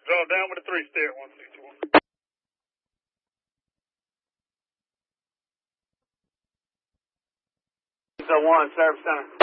Draw down with a 3-stair, 161. 1, Service Center.